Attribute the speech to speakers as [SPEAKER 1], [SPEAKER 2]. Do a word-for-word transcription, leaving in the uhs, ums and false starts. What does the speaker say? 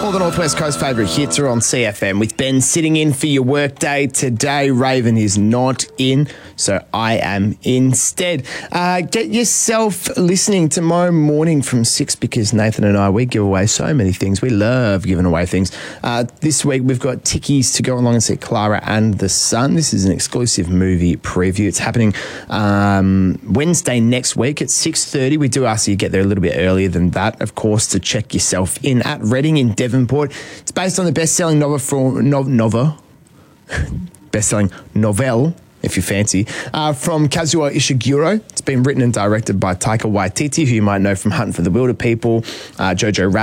[SPEAKER 1] All the Northwest Coast favourite hits are on C F M with Ben sitting in for your workday today. Raven is not in, so I am instead. Uh, get yourself listening tomorrow morning from six because Nathan and I, we give away so many things. We love giving away things. Uh, this week we've got tickies to go along and see Clara and the Sun. This is an exclusive movie preview. It's happening um, Wednesday next week at six thirty. We do ask you to get there a little bit earlier than that, of course, to check yourself in at Reading in Devonport. It's based on the best-selling novel from no, novel, best-selling novel, if you fancy, uh, from Kazuo Ishiguro. It's been written and directed by Taika Waititi, who you might know from Hunting for the Wilder People, uh, Jojo Rabbit.